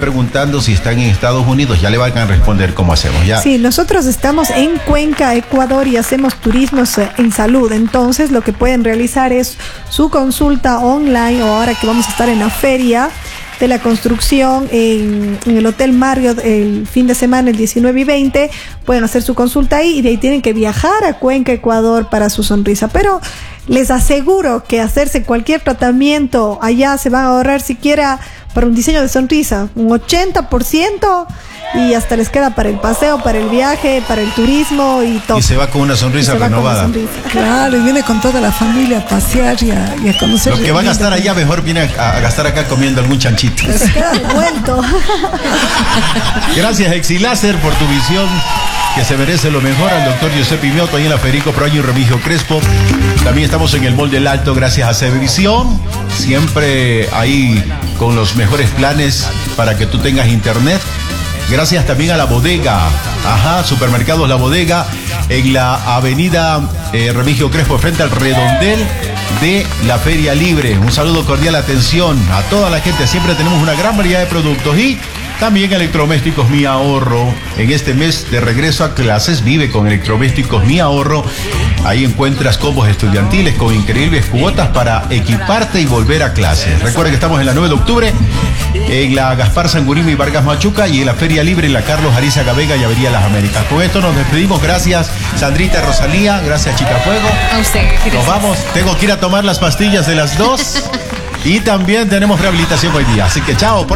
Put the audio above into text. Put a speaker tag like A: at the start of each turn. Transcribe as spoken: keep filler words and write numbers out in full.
A: preguntando si están en Estados Unidos, ya le van a responder cómo hacemos. ¿Ya?
B: Sí, nosotros estamos en Cuenca, Ecuador, y hacemos turismos en salud. Entonces, lo que pueden realizar es su consulta online, o ahora que vamos a estar en la feria de la construcción en, en el Hotel Marriott el fin de semana, el diecinueve y veinte, pueden hacer su consulta ahí, y de ahí tienen que viajar a Cuenca, Ecuador, para su sonrisa. Pero les aseguro que hacerse cualquier tratamiento allá se van a ahorrar siquiera para un diseño de sonrisa un ochenta por ciento, y hasta les queda para el paseo, para el viaje, para el turismo y todo.
A: Y se va con una sonrisa renovada. Una sonrisa.
C: Claro, y viene con toda la familia a pasear y a, y a conocer.
A: Los que van a gastar allá, mejor vienen a, a gastar acá comiendo algún chanchito.
B: Se queda vuelto.
A: Gracias, Exiláser, por tu visión, que se merece lo mejor. Al doctor Giuseppe Mioto, ahí en la Federico Proaño y Remigio Crespo. También estamos en el Mall del Alto, gracias a Cebvisión. Siempre ahí con los mejores planes para que tú tengas internet. Gracias también a La Bodega, ajá, Supermercados La Bodega, en la avenida eh, Remigio Crespo, frente al redondel de la Feria Libre. Un saludo cordial, atención a toda la gente. Siempre tenemos una gran variedad de productos y también electrodomésticos Mi Ahorro. En este mes de regreso a clases, vive con electrodomésticos Mi Ahorro. Ahí encuentras combos estudiantiles con increíbles cuotas para equiparte y volver a clases. Recuerda que estamos en la nueve de octubre, en la Gaspar Sangurín y Vargas Machuca, y en la Feria Libre en la Carlos Arizaga Vega y Avenida Las Américas. Con esto nos despedimos. Gracias, Sandrita, Rosalía. Gracias, Chica Fuego.
D: A usted. Gracias.
A: Nos vamos. Tengo que ir a tomar las pastillas de las dos. Y también tenemos rehabilitación hoy día. Así que chao.